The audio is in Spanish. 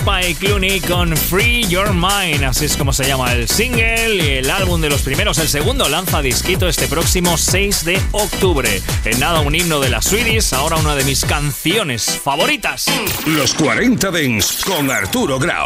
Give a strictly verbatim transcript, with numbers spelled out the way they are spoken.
Spike Clooney con Free Your Mind, así es como se llama el single, y el álbum de los primeros, el segundo, lanza disquito este próximo seis de octubre. En nada, un himno de las Swedish, ahora una de mis canciones favoritas. Los cuarenta Dance con Arturo Grau.